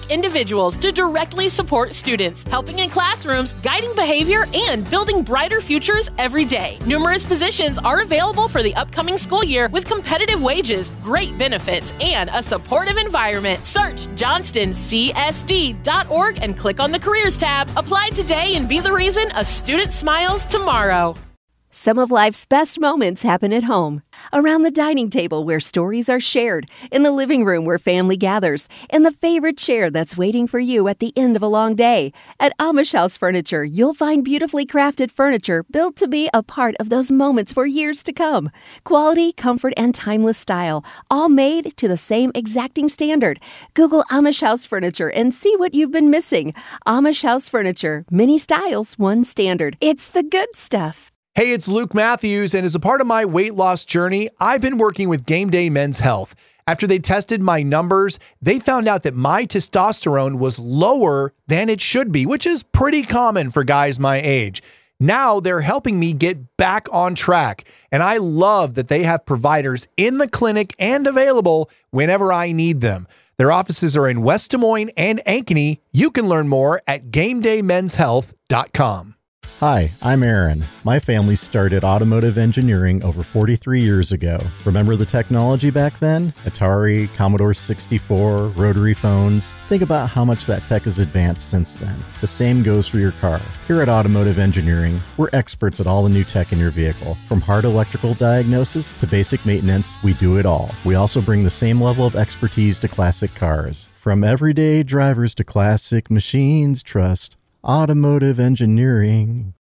unique individuals to directly support students, helping in classrooms, guiding behavior, and building brighter futures every day. Numerous positions are available for the upcoming school year with competitive wages, great benefits, and a supportive environment. Search johnstoncsd.org and click on the Careers tab. Apply today and be the reason a student smiles tomorrow. Some of life's best moments happen at home. Around the dining table where stories are shared, in the living room where family gathers, in the favorite chair that's waiting for you at the end of a long day. At Amish House Furniture, you'll find beautifully crafted furniture built to be a part of those moments for years to come. Quality, comfort, and timeless style, all made to the same exacting standard. Google Amish House Furniture and see what you've been missing. Amish House Furniture, many styles, one standard. It's the good stuff. Hey, it's Luke Matthews, and as a part of my weight loss journey, I've been working with Game Day Men's Health. After they tested my numbers, they found out that my testosterone was lower than it should be, which is pretty common for guys my age. Now they're helping me get back on track, and I love that they have providers in the clinic and available whenever I need them. Their offices are in West Des Moines and Ankeny. You can learn more at GameDayMen'sHealth.com. Hi, I'm Aaron. My family started automotive engineering over 43 years ago. Remember the technology back then? Atari, Commodore 64, rotary phones. Think about how much that tech has advanced since then. The same goes for your car. Here at Automotive Engineering, we're experts at all the new tech in your vehicle. From hard electrical diagnosis to basic maintenance, we do it all. We also bring the same level of expertise to classic cars. From everyday drivers to classic machines, trust Automotive Engineering.